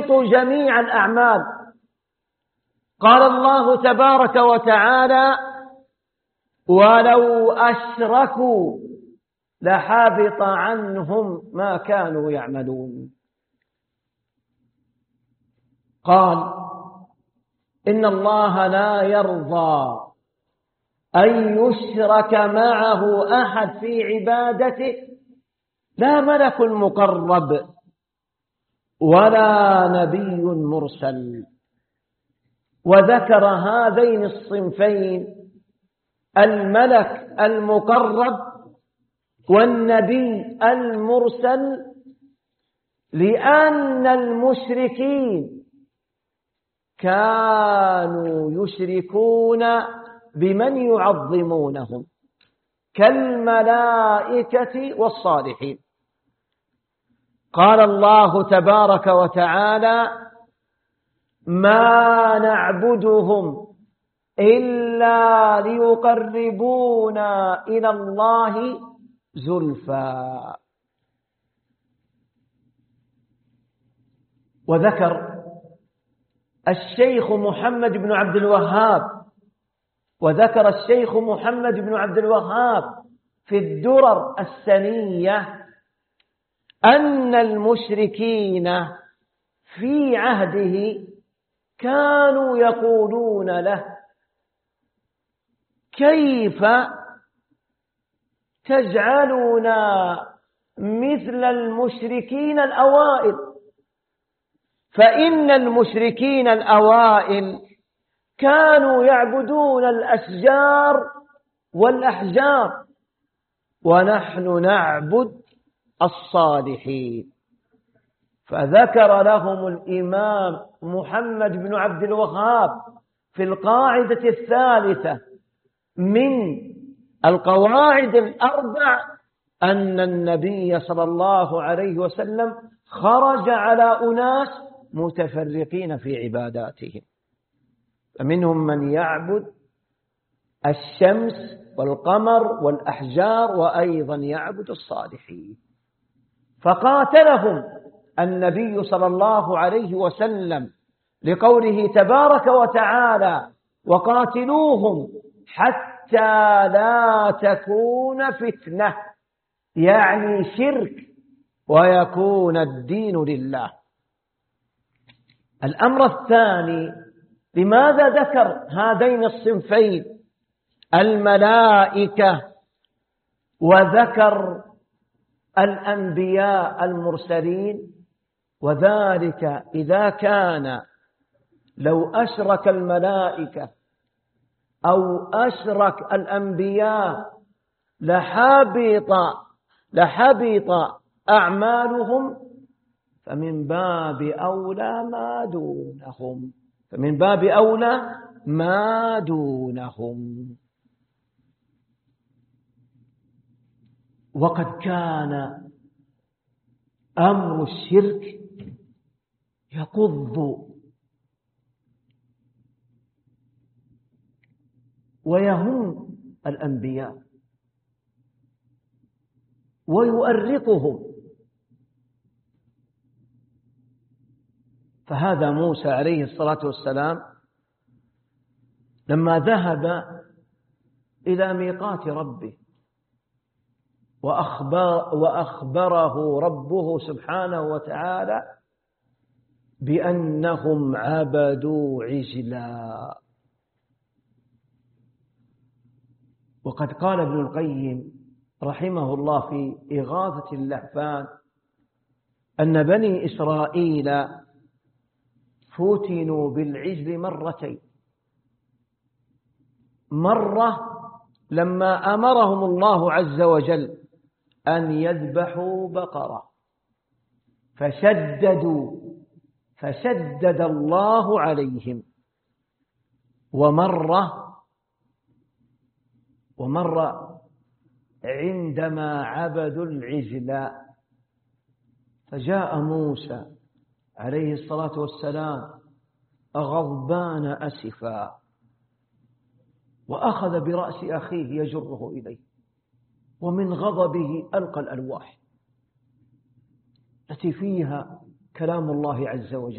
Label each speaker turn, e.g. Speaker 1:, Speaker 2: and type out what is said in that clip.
Speaker 1: جميع الأعمال. قال الله تبارك وتعالى: ولو أشركوا لحبط عنهم ما كانوا يعملون. قال: إن الله لا يرضى أن يشرك معه أحد في عبادته، لا ملك مقرب ولا نبي مرسل. وذكر هذين الصنفين، الملك المقرب والنبي المرسل، لأن المشركين كانوا يشركون بمن يعظمونهم كالملائكة والصالحين. قال الله تبارك وتعالى: ما نعبدهم إلا ليقربونا إلى الله زلفى. وذكر الشيخ محمد بن عبد الوهاب في الدرر السنية أن المشركين في عهده كانوا يقولون له: كيف تجعلنا مثل المشركين الأوائل؟ فإن المشركين الأوائل كانوا يعبدون الأشجار والأحجار، ونحن نعبد الصالحين. فذكر لهم الإمام محمد بن عبد الوهاب في القاعدة الثالثة من القواعد الأربع أن النبي صلى الله عليه وسلم خرج على أناس متفرقين في عباداتهم، فمنهم من يعبد الشمس والقمر والأحجار، وأيضا يعبد الصالحين. فقاتلهم النبي صلى الله عليه وسلم لقوله تبارك وتعالى: وقاتلوهم حتى لا تكون فتنة، يعني شرك، ويكون الدين لله. الأمر الثاني، لماذا ذكر هذين الصنفين الملائكة وذكر الأنبياء المرسلين؟ وذلك إذا كان لو أشرك الملائكة أو أشرك الأنبياء لحبط أعمالهم، فمن باب أولى ما دونهم. وقد كان أمر الشرك يقض ويهم الأنبياء ويؤرقهم. فهذا موسى عليه الصلاة والسلام لما ذهب إلى ميقات ربه وأخبره ربه سبحانه وتعالى بأنهم عبدوا عجلا. وقد قال ابن القيم رحمه الله في إغاثة اللهفان أن بني إسرائيل فتنوا بالعجل مرتين: مرة لما أمرهم الله عز وجل أن يذبحوا بقرة فشدد الله عليهم، ومرة عندما عبدوا العجل، فجاء موسى عليه الصلاة والسلام غضبان أسفا، وأخذ برأس أخيه يجره إليه، ومن غضبه ألقى الألواح التي فيها كلام الله عز وجل.